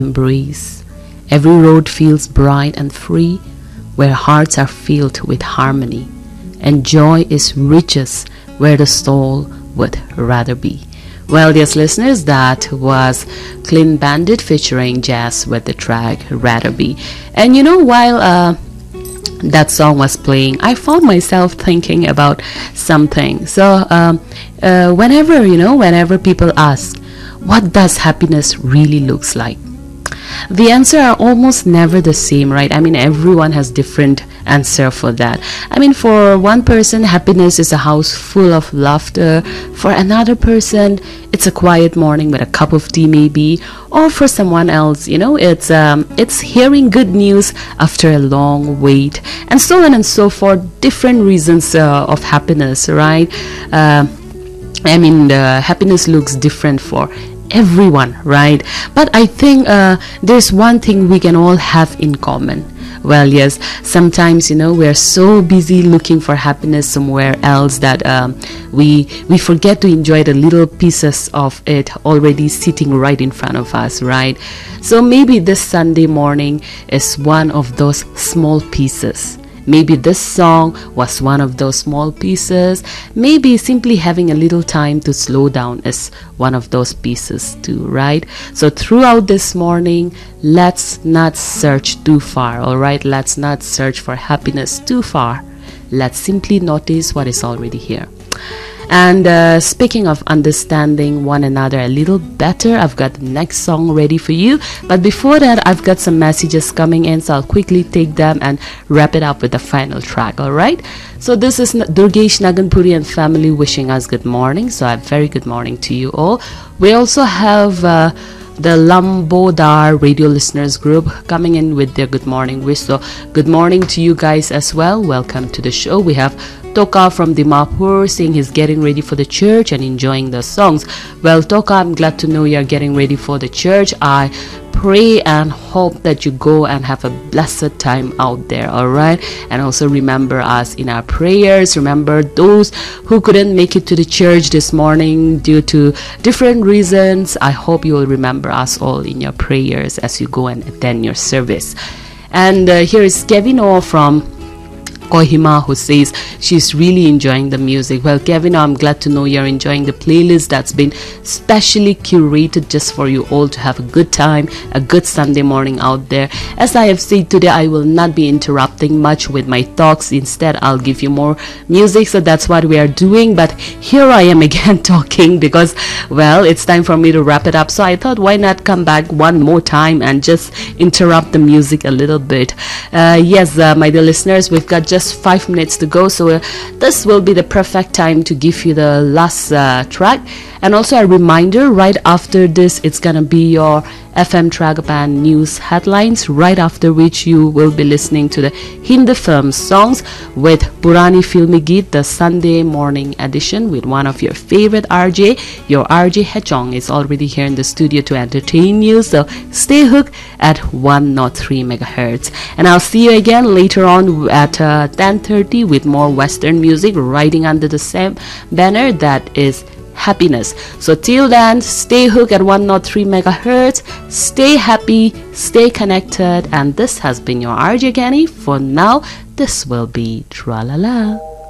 embrace. Every road feels bright and free, where hearts are filled with harmony, and joy is richest where the soul would rather be. Well, yes, listeners, that was Clean Bandit featuring Jazz with the track Rather Be. And while that song was playing, I found myself thinking about something. So, whenever people ask, what does happiness really looks like? The answer are almost never the same, right? I mean, everyone has different answer for that. I mean, for one person, happiness is a house full of laughter. For another person, it's a quiet morning with a cup of tea, maybe. Or for someone else, it's hearing good news after a long wait, and so on and so forth. Different reasons of happiness, right? Happiness looks different for everyone, right? But I think there's one thing we can all have in common. Well, yes, sometimes we are so busy looking for happiness somewhere else that we forget to enjoy the little pieces of it already sitting right in front of us, right? So maybe this Sunday morning is one of those small pieces. Maybe this song was one of those small pieces. Maybe simply having a little time to slow down is one of those pieces too, right? So throughout this morning, let's not search too far, all right? Let's not search for happiness too far. Let's simply notice what is already here. And speaking of understanding one another a little better, I've got the next song ready for you. But before that, I've got some messages coming in, so I'll quickly take them and wrap it up with the final track, alright? So this is Durgesh Naganpuri and family wishing us good morning. So a very good morning to you all. We also have the Lambodar radio listeners group coming in with their good morning wish. So good morning to you guys as well. Welcome to the show. We have Toka from Dimapur saying he's getting ready for the church and enjoying the songs. Well, Toka, I'm glad to know you're getting ready for the church. I pray and hope that you go and have a blessed time out there, all right? And also remember us in our prayers. Remember those who couldn't make it to the church this morning due to different reasons. I hope you will remember us all in your prayers as you go and attend your service. And here is Kevin O from Kohima, who says she's really enjoying the music. Well, Kevin, I'm glad to know you're enjoying the playlist that's been specially curated just for you all to have a good time, a good Sunday morning out there. As I have said today, I will not be interrupting much with my talks. Instead, I'll give you more music, so that's what we are doing. But here I am again talking because, well, it's time for me to wrap it up. So I thought, why not come back one more time and just interrupt the music a little bit. Yes, my dear listeners, we've got just 5 minutes to go, so this will be the perfect time to give you the last track. And also a reminder, right after this it's gonna be your FM Tragapan news headlines, right after which you will be listening to the Hindi film songs with Purani Filmi Geet, the Sunday morning edition with one of your favorite RJ. Your RJ Hechong is already here in the studio to entertain you, so stay hooked at 103 megahertz. And I'll see you again later on at 10:30 with more Western music riding under the same banner that is happiness. So till then, stay hooked at 103 megahertz. Stay happy, stay connected, and this has been your RJ Gani. For now, this will be Tralala.